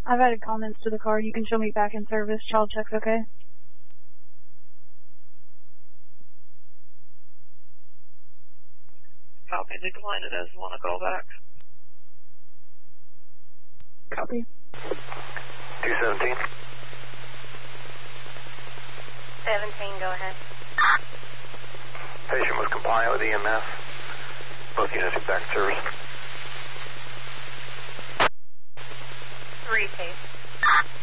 I've added comments to the car. You can show me back in service. Child check's okay. Copy. Decline it as want to go back. Copy. 217. 17, go ahead. Patient was compliant with EMS. Both units are back in service. 3 case.